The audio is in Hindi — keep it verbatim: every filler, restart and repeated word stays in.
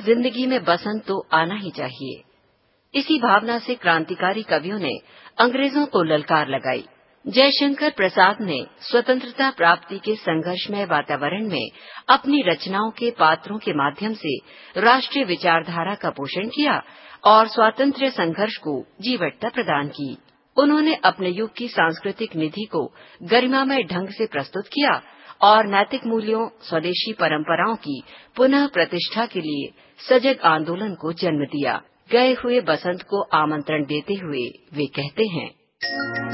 जिंदगी में बसंत तो आना ही चाहिए। इसी भावना से क्रांतिकारी कवियों ने अंग्रेजों को ललकार लगाई। जयशंकर प्रसाद ने स्वतंत्रता प्राप्ति के संघर्षमय वातावरण में अपनी रचनाओं के पात्रों के माध्यम से राष्ट्रीय विचारधारा का पोषण किया और स्वातंत्र्य संघर्ष को जीवटता प्रदान की। उन्होंने अपने युग की सांस्कृतिक निधि को गरिमामय ढंग से प्रस्तुत किया और नैतिक मूल्यों, स्वदेशी परंपराओं की पुनः प्रतिष्ठा के लिए सजग आंदोलन को जन्म दिया। गए हुए बसंत को आमंत्रण देते हुए वे कहते हैं,